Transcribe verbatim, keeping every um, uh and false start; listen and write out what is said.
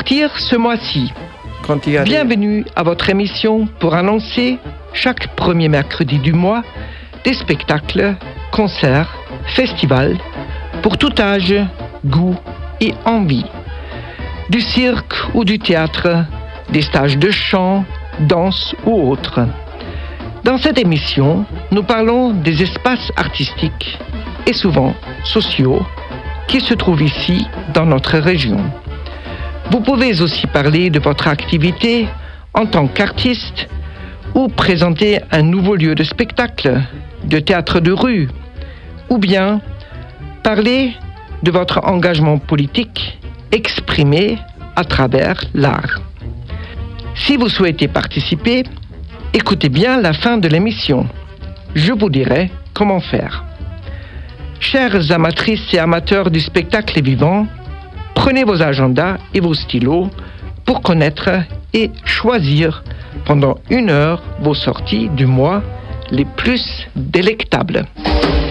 sortir ce mois-ci. Quand il y a des- Bienvenue à votre émission pour annoncer, chaque premier mercredi du mois, des spectacles, concerts, festivals, pour tout âge, goût et envie. Du cirque ou du théâtre, des stages de chant, danse ou autres. Dans cette émission, nous parlons des espaces artistiques et souvent sociaux qui se trouvent ici dans notre région. Vous pouvez aussi parler de votre activité en tant qu'artiste ou présenter un nouveau lieu de spectacle, de théâtre de rue, ou bien parler de votre engagement politique exprimé à travers l'art. Si vous souhaitez participer, écoutez bien la fin de l'émission. Je vous dirai comment faire. Chères amatrices et amateurs du spectacle vivant, prenez vos agendas et vos stylos pour connaître et choisir pendant une heure vos sorties du mois les plus délectables.